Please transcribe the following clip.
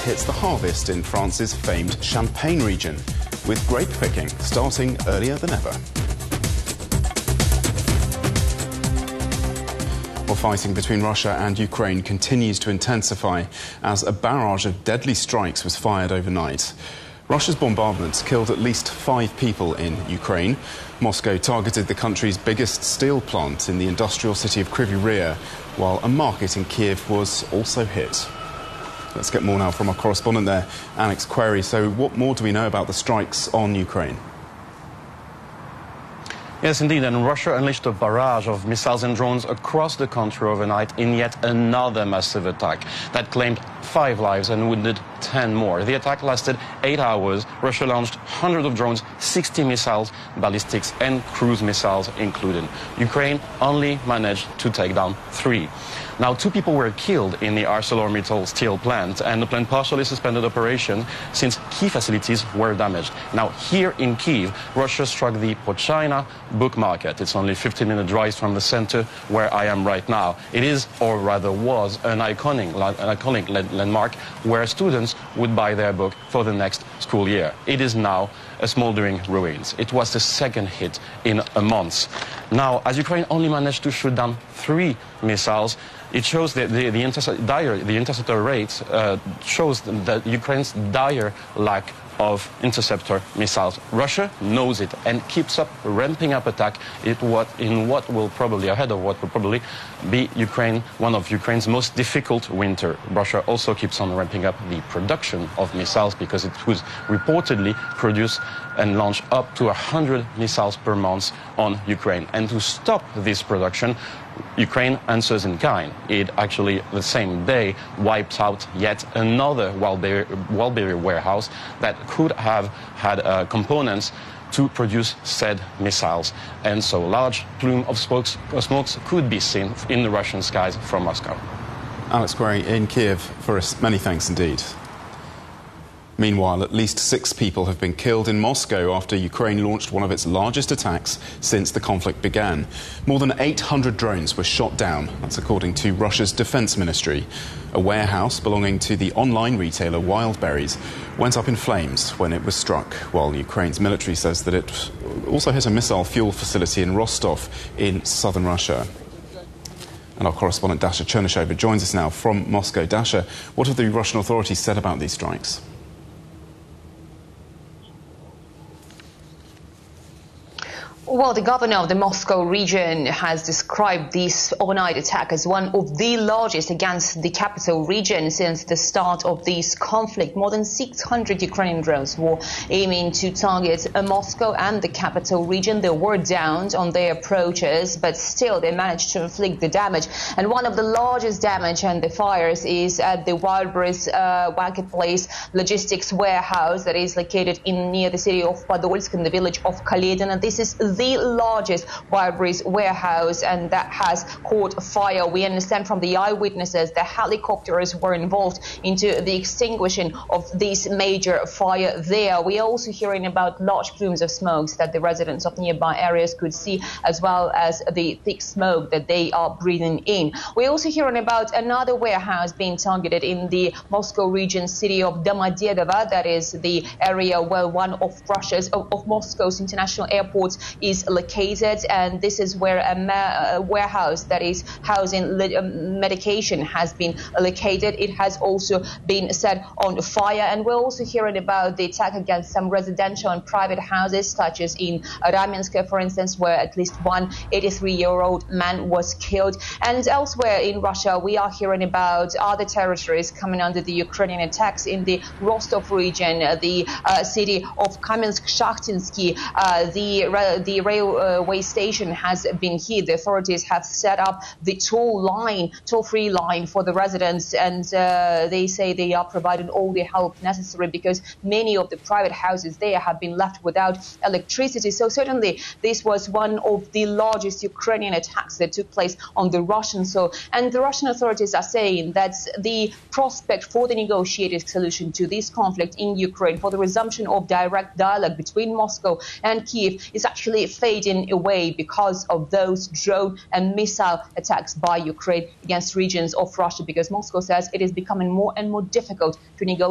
hits the harvest in France's famed Champagne region, with grape picking starting earlier than ever. Well, fighting between Russia and Ukraine continues to intensify as a barrage of deadly strikes was fired overnight. Russia's bombardments killed at least 5 people in Ukraine. Moscow targeted the country's biggest steel plant in the industrial city of Kryvyi Rih, while a market in Kiev was also hit. Let's get more now from our correspondent there, Alex Query. So what more do we know about the strikes on Ukraine? Yes, indeed, and Russia unleashed a barrage of missiles and drones across the country overnight in yet another massive attack that claimed 5 lives and wounded 10 more. The attack lasted 8 hours. Russia launched hundreds of drones, 60 missiles, ballistics and cruise missiles included. Ukraine only managed to take down 3. Now, 2 people were killed in the ArcelorMittal steel plant, and the plant partially suspended operation since key facilities were damaged. Now, here in Kyiv, Russia struck the Pochina book market. It's only 15-minute drive from the center where I am right now. It is, or rather was, an iconic landmark where students would buy their book for the next school year. It is now a smoldering ruins. It was the second hit in a month. Now, as Ukraine only managed to shoot down 3 missiles, it shows that the interceptor rate shows that Ukraine's dire lack of interceptor missiles. Russia knows it and keeps up ramping up attack in what will probably be one of Ukraine's most difficult winter. Russia also keeps on ramping up the production of missiles because it would reportedly produce and launch up to 100 missiles per month on Ukraine. And to stop this production, Ukraine answers in kind. It actually, the same day, wiped out yet another Walbery warehouse that could have had components to produce said missiles. And so a large plume of smokes could be seen in the Russian skies from Moscow. Alex Query in Kiev for us. Many thanks indeed. Meanwhile, at least 6 people have been killed in Moscow after Ukraine launched one of its largest attacks since the conflict began. More than 800 drones were shot down. That's according to Russia's defense ministry. A warehouse belonging to the online retailer Wildberries went up in flames when it was struck, while Ukraine's military says that it also hit a missile fuel facility in Rostov in southern Russia. And our correspondent Dasha Chernysheva joins us now from Moscow. Dasha, what have the Russian authorities said about these strikes? Well, the governor of the Moscow region has described this overnight attack as one of the largest against the capital region since the start of this conflict. More than 600 Ukrainian drones were aiming to target Moscow and the capital region. They were downed on their approaches, but still they managed to inflict the damage. And one of the largest damage and the fires is at the Wildberries marketplace logistics warehouse that is located near the city of Podolsk in the village of Kaledin. And this is the largest Wildberries warehouse, and that has caught fire. We understand from the eyewitnesses that helicopters were involved into the extinguishing of this major fire there. We are also hearing about large plumes of smoke that the residents of nearby areas could see, as well as the thick smoke that they are breathing in. We're also hearing about another warehouse being targeted in the Moscow region city of Domodedovo. That is the area where one of Moscow's international airports is located, and this is where a warehouse that is housing medication has been located. It has also been set on fire, and we're also hearing about the attack against some residential and private houses, such as in Ramenskoye, for instance, where at least one 83-year-old man was killed. And elsewhere in Russia, we are hearing about other territories coming under the Ukrainian attacks. In the Rostov region, the city of Kamensk-Shakhtinsky, the railway station has been hit. The authorities have set up the toll-free line for the residents, and they say they are providing all the help necessary because many of the private houses there have been left without electricity. So certainly this was one of the largest Ukrainian attacks that took place on the Russian soil. And the Russian authorities are saying that the prospect for the negotiated solution to this conflict in Ukraine, for the resumption of direct dialogue between Moscow and Kyiv, is actually fading away because of those drone and missile attacks by Ukraine against regions of Russia, because Moscow says it is becoming more and more difficult to negotiate